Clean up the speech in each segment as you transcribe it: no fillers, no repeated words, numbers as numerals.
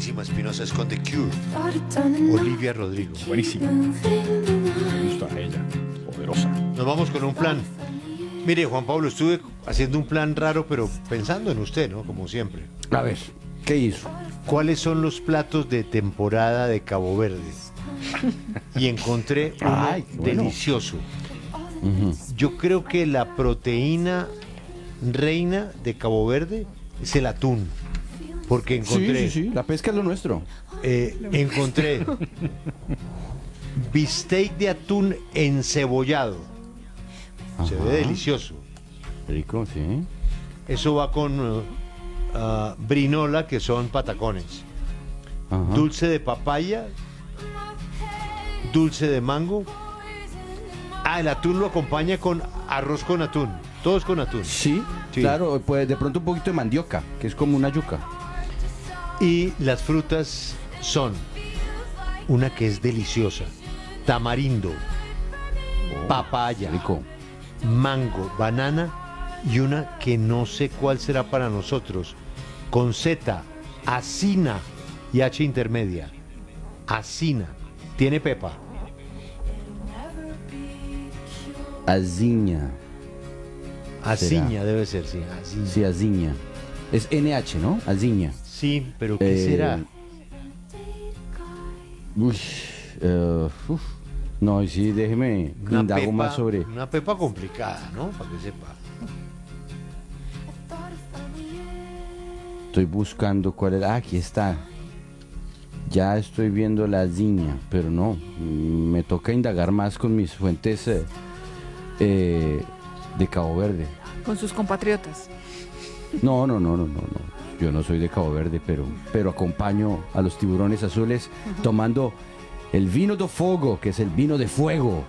buenísima, Espinosa, es con The Cure. Olivia Rodrigo. Buenísimo. Me gusta ella. Poderosa. Nos vamos con un plan. Mire, Juan Pablo, estuve haciendo un plan raro, pero pensando en usted, ¿no? Como siempre. A ver, ¿qué hizo? ¿Cuáles son los platos de temporada de Cabo Verde? Y encontré uno Ay, bueno. delicioso. Yo creo que la proteína reina de Cabo Verde es el atún. Porque encontré, Sí, la pesca es lo nuestro. encontré bistec de atún encebollado. Se ve delicioso. Rico, sí. Eso va con brinola, que son patacones. Ajá. Dulce de papaya, dulce de mango. El atún lo acompaña con arroz con atún. Todos con atún. Sí, Sí. claro, pues de pronto un poquito de mandioca, que es como una yuca. Y las frutas son una que es deliciosa: tamarindo, papaya, Rico. mango, banana, y una que no sé cuál será para nosotros, con Z, acina y H intermedia. Acina. Tiene pepa. Aziña. Aziña debe ser, sí. Aziña. Sí, aziña. Es NH, ¿no? Aziña. Sí, pero ¿qué será? Uy, uf. No, y sí, déjeme indago más sobre. Una pepa complicada, ¿no? Para que sepa. Estoy buscando cuál era. Aquí está. Ya estoy viendo la aziña, pero no. Me toca indagar más con mis fuentes de Cabo Verde. Con sus compatriotas. No. Yo no soy de Cabo Verde, pero acompaño a los tiburones azules tomando el vino do fogo, que es el vino de fuego.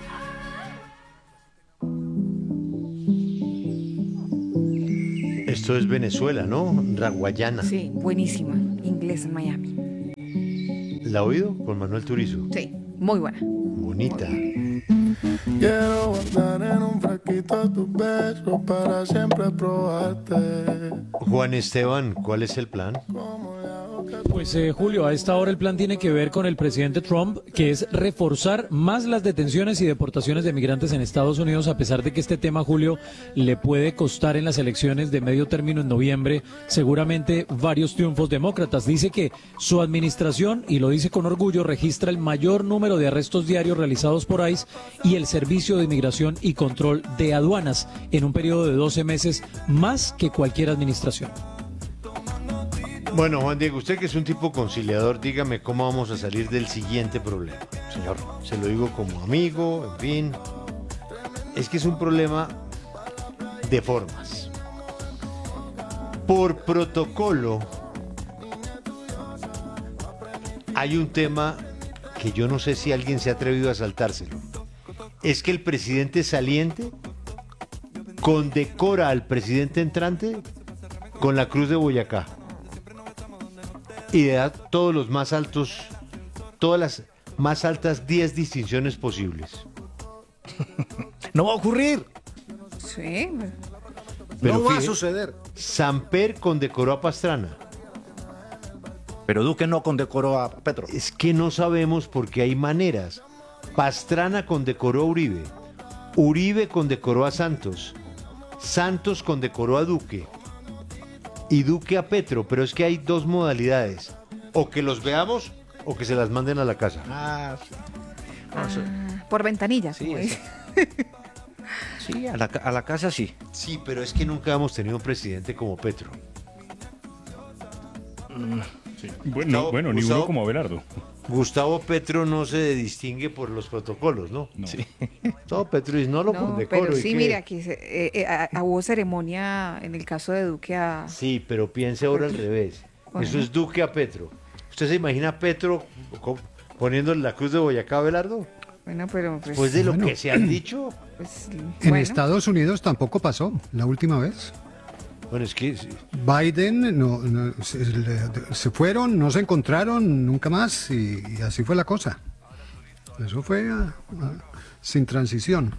Esto es Venezuela, ¿no? Raguayana. Sí, buenísima. Inglés en Miami. ¿La ha oído? Con Manuel Turizo. Sí, muy buena. Bonita. Quiero guardar en un frasquito tus besos para siempre probarte. Juan Esteban, ¿cuál es el plan? Pues Julio, a esta hora el plan tiene que ver con el presidente Trump, que es reforzar más las detenciones y deportaciones de migrantes en Estados Unidos, a pesar de que este tema, Julio, le puede costar en las elecciones de medio término en noviembre seguramente varios triunfos demócratas. Dice que su administración, y lo dice con orgullo, registra el mayor número de arrestos diarios realizados por ICE y el Servicio de Inmigración y Control de Aduanas en un periodo de 12 meses, más que cualquier administración. Bueno, Juan Diego, usted que es un tipo conciliador, dígame cómo vamos a salir del siguiente problema. Señor, se lo digo como amigo, en fin. Es que es un problema de formas. Por protocolo, hay un tema que yo no sé si alguien se ha atrevido a saltárselo. Es que el presidente saliente condecora al presidente entrante con la Cruz de Boyacá. Y le da todos los más altos, todas las más altas 10 distinciones posibles. No va a ocurrir. Sí. Pero no va a fíjese, suceder. Samper condecoró a Pastrana. Pero Duque no condecoró a Petro. Es que no sabemos porque hay maneras. Pastrana condecoró a Uribe. Uribe condecoró a Santos. Santos condecoró a Duque. Y Duque a Petro, pero es que hay dos modalidades: o que los veamos o que se las manden a la casa. Sí. Por ventanilla. Sí, como eso. dice. Sí, a la casa sí. Sí, pero es que nunca hemos tenido un presidente como Petro. Bueno, ni Gustavo- uno como Abelardo. Gustavo Petro no se distingue por los protocolos, ¿no? No. Sí. Gustavo Petro dice, no lo No, condecoro. pero ¿y sí, qué? mire, aquí hubo ceremonia en el caso de Duque a... Sí, pero piense ahora al revés. Bueno. Eso es Duque a Petro. ¿Usted se imagina a Petro poniéndole la Cruz de Boyacá a Abelardo? Bueno, pero pues... Después de lo Bueno. que se han dicho. pues, En bueno. Estados Unidos tampoco pasó la última vez. Bueno, es que Biden se fueron, no se encontraron nunca más y así fue la cosa. Eso fue sin transición.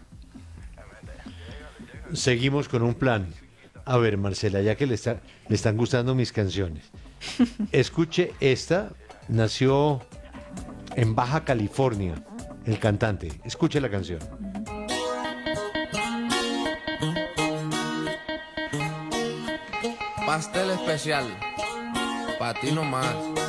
seguimos con un plan. A ver, Marcela, ya que le están gustando mis canciones, Escuche esta, nació en Baja California, el cantante. Escuche la canción. Pastel especial, pa' ti nomás.